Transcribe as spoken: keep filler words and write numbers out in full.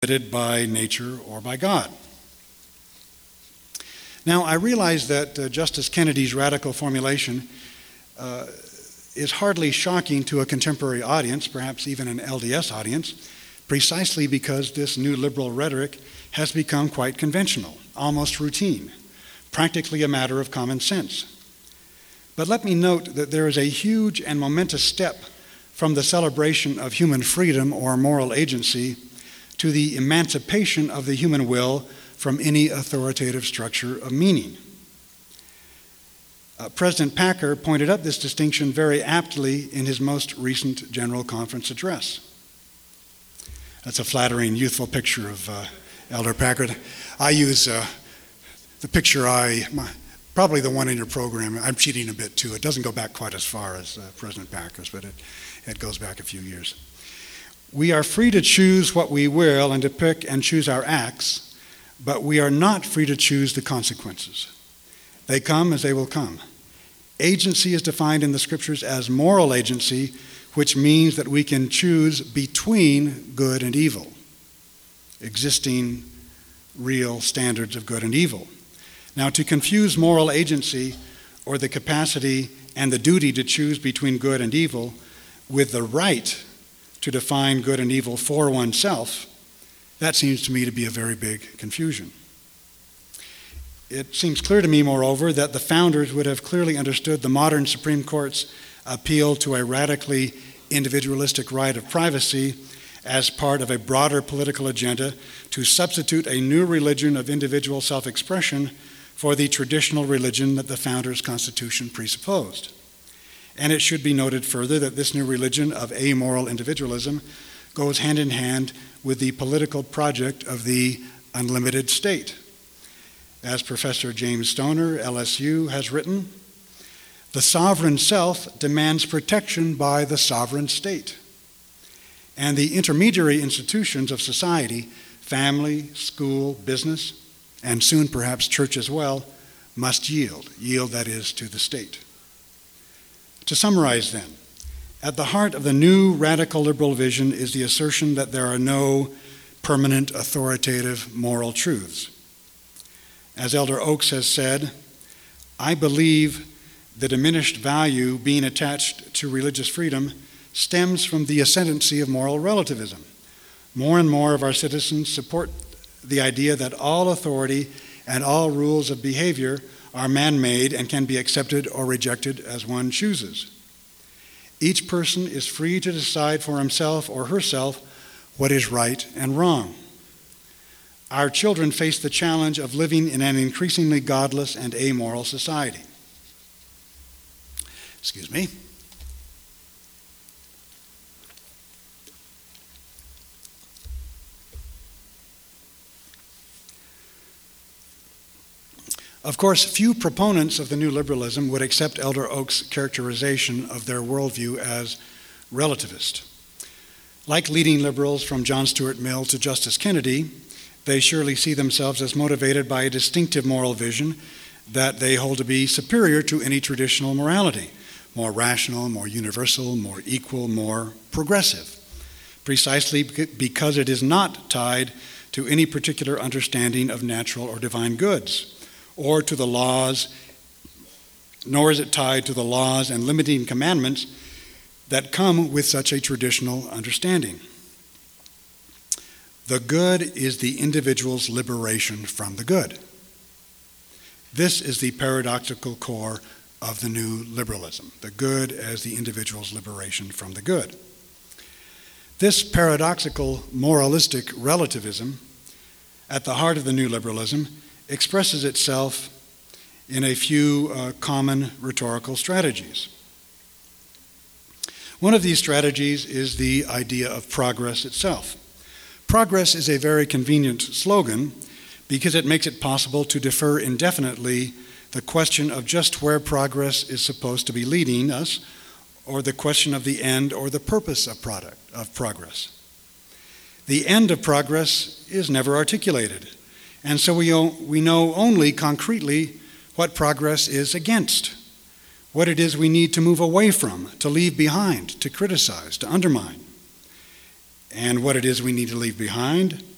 permitted by nature or by God. Now, I realize that uh, Justice Kennedy's radical formulation uh, is hardly shocking to a contemporary audience, perhaps even an L D S audience, precisely because this new liberal rhetoric has become quite conventional, almost routine, practically a matter of common sense. But let me note that there is a huge and momentous step from the celebration of human freedom or moral agency to the emancipation of the human will from any authoritative structure of meaning. Uh, President Packer pointed out this distinction very aptly in his most recent General Conference address. That's a flattering, youthful picture of uh, Elder Packer. I use uh, the picture I, my, probably the one in your program. I'm cheating a bit too. It doesn't go back quite as far as uh, President Packer's, but it, it goes back a few years. We are free to choose what we will and to pick and choose our acts, but we are not free to choose the consequences. They come as they will come. Agency is defined in the scriptures as moral agency, which means that we can choose between good and evil, existing real standards of good and evil. Now, to confuse moral agency or the capacity and the duty to choose between good and evil with the right to define good and evil for oneself, that seems to me to be a very big confusion. It seems clear to me, moreover, that the founders would have clearly understood the modern Supreme Court's appeal to a radically individualistic right of privacy as part of a broader political agenda to substitute a new religion of individual self-expression for the traditional religion that the founders' Constitution presupposed. And it should be noted further that this new religion of amoral individualism goes hand in hand with the political project of the unlimited state. As Professor James Stoner, L S U, has written, the sovereign self demands protection by the sovereign state. And the intermediary institutions of society, family, school, business, and soon perhaps church as well, must yield. Yield, that is, to the state. To summarize then, at the heart of the new radical liberal vision is the assertion that there are no permanent authoritative moral truths. As Elder Oaks has said, I believe the diminished value being attached to religious freedom stems from the ascendancy of moral relativism. More and more of our citizens support the idea that all authority and all rules of behavior are man-made and can be accepted or rejected as one chooses. Each person is free to decide for himself or herself what is right and wrong. Our children face the challenge of living in an increasingly godless and amoral society. Excuse me. Of course, few proponents of the new liberalism would accept Elder Oaks' characterization of their worldview as relativist. Like leading liberals from John Stuart Mill to Justice Kennedy, they surely see themselves as motivated by a distinctive moral vision that they hold to be superior to any traditional morality, more rational, more universal, more equal, more progressive, precisely because it is not tied to any particular understanding of natural or divine goods, or to the laws, nor is it tied to the laws and limiting commandments that come with such a traditional understanding. The good is the individual's liberation from the good. This is the paradoxical core of the new liberalism, the good as the individual's liberation from the good. This paradoxical moralistic relativism at the heart of the new liberalism expresses itself in a few uh, common rhetorical strategies. One of these strategies is the idea of progress itself. Progress is a very convenient slogan because it makes it possible to defer indefinitely the question of just where progress is supposed to be leading us, or the question of the end or the purpose of product of progress. The end of progress is never articulated, and so we, we know only concretely what progress is against, what it is we need to move away from, to leave behind, to criticize, to undermine, and what it is we need to leave behind